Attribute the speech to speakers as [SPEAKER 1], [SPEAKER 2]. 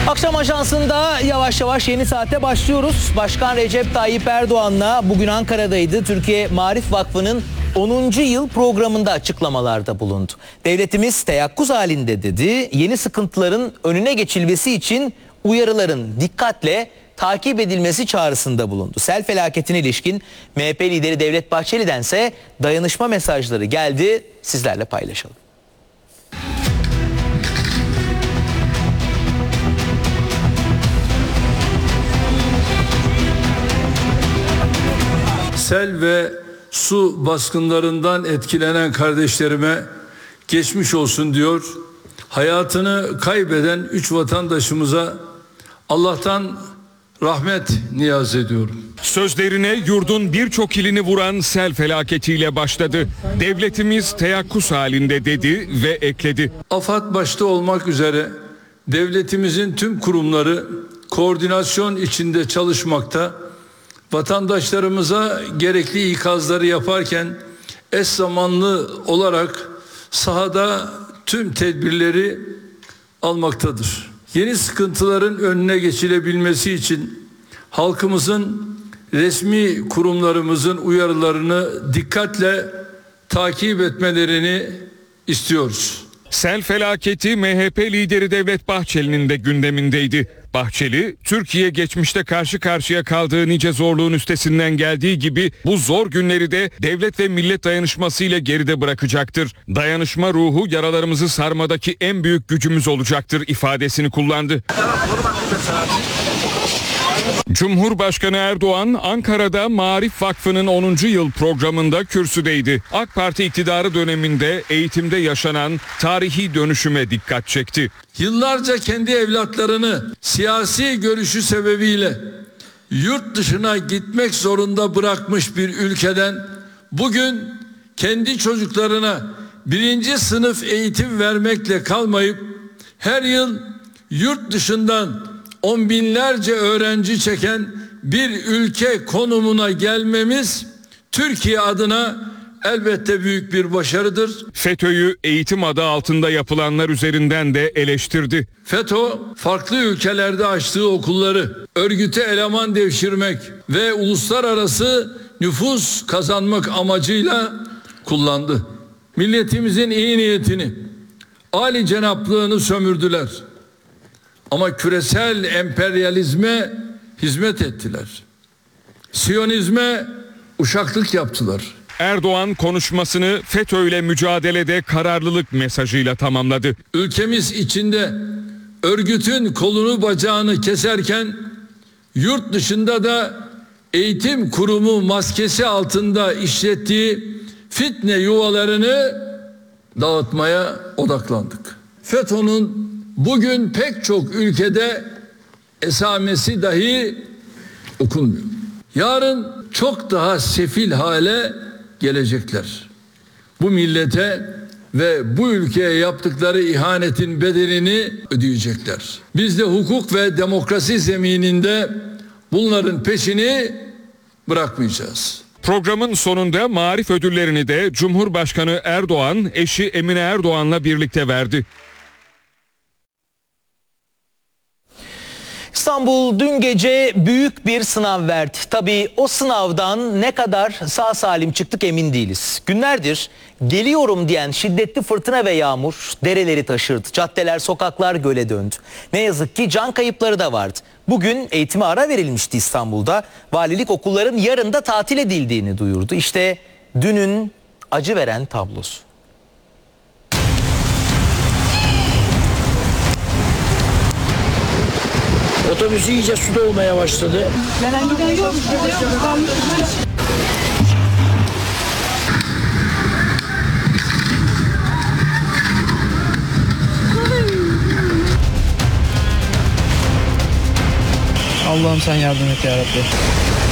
[SPEAKER 1] Akşam ajansında yavaş yavaş yeni saate başlıyoruz. Başkan Recep Tayyip Erdoğan'la bugün Ankara'daydı. Türkiye Maarif Vakfı'nın 10. yıl programında açıklamalarda bulundu. Devletimiz teyakkuz halinde dedi. Yeni sıkıntıların önüne geçilmesi için uyarıların dikkatle takip edilmesi çağrısında bulundu. Sel felaketine ilişkin MHP lideri Devlet Bahçeli'dense dayanışma mesajları geldi. Sizlerle paylaşalım.
[SPEAKER 2] Sel ve su baskınlarından etkilenen kardeşlerime geçmiş olsun diyor. Hayatını kaybeden 3 vatandaşımıza Allah'tan rahmet niyaz ediyorum.
[SPEAKER 3] Sözlerine yurdun birçok ilini vuran sel felaketiyle başladı. Devletimiz teyakkuz halinde dedi ve ekledi.
[SPEAKER 2] AFAD başta olmak üzere devletimizin tüm kurumları koordinasyon içinde çalışmakta. Vatandaşlarımıza gerekli ikazları yaparken eş zamanlı olarak sahada tüm tedbirleri almaktadır. Yeni sıkıntıların önüne geçilebilmesi için halkımızın, resmi kurumlarımızın uyarılarını dikkatle takip etmelerini istiyoruz.
[SPEAKER 3] Sel felaketi MHP lideri Devlet Bahçeli'nin de gündemindeydi. Bahçeli, Türkiye geçmişte karşı karşıya kaldığı nice zorluğun üstesinden geldiği gibi bu zor günleri de devlet ve millet dayanışmasıyla geride bırakacaktır. Dayanışma ruhu yaralarımızı sarmadaki en büyük gücümüz olacaktır ifadesini kullandı. Cumhurbaşkanı Erdoğan Ankara'da Maarif Vakfı'nın 10. yıl programında kürsüdeydi. AK Parti iktidarı döneminde eğitimde yaşanan tarihi dönüşüme dikkat çekti.
[SPEAKER 2] Yıllarca kendi evlatlarını siyasi görüşü sebebiyle yurt dışına gitmek zorunda bırakmış bir ülkeden bugün kendi çocuklarına 1. sınıf eğitim vermekle kalmayıp her yıl yurt dışından on binlerce öğrenci çeken bir ülke konumuna gelmemiz Türkiye adına elbette büyük bir başarıdır.
[SPEAKER 3] FETÖ'yü eğitim adı altında yapılanlar üzerinden de eleştirdi.
[SPEAKER 2] FETÖ farklı ülkelerde açtığı okulları örgüte eleman devşirmek ve uluslararası nüfus kazanmak amacıyla kullandı. Milletimizin iyi niyetini, âli cenaplığını sömürdüler. Ama küresel emperyalizme hizmet ettiler. Siyonizme uşaklık yaptılar.
[SPEAKER 3] Erdoğan konuşmasını FETÖ ile mücadelede kararlılık mesajıyla tamamladı.
[SPEAKER 2] Ülkemiz içinde örgütün kolunu bacağını keserken yurt dışında da eğitim kurumu maskesi altında işlettiği fitne yuvalarını dağıtmaya odaklandık. FETÖ'nün bugün pek çok ülkede esamesi dahi okunmuyor. Yarın çok daha sefil hale gelecekler. Bu millete ve bu ülkeye yaptıkları ihanetin bedelini ödeyecekler. Biz de hukuk ve demokrasi zemininde bunların peşini bırakmayacağız.
[SPEAKER 3] Programın sonunda Maarif ödüllerini de Cumhurbaşkanı Erdoğan, eşi Emine Erdoğan'la birlikte verdi.
[SPEAKER 1] İstanbul dün gece büyük bir sınav verdi. Tabii o sınavdan ne kadar sağ salim çıktık emin değiliz. Günlerdir geliyorum diyen şiddetli fırtına ve yağmur dereleri taşırdı. Caddeler, sokaklar göle döndü. Ne yazık ki can kayıpları da vardı. Bugün eğitime ara verilmişti İstanbul'da. Valilik okulların yarın da tatil edildiğini duyurdu. İşte dünün acı veren tablosu.
[SPEAKER 4] Otobüs iyice suda olmaya başladı.
[SPEAKER 5] Gelen giden yok.
[SPEAKER 4] Allah'ım sen yardım et ya Rabbi.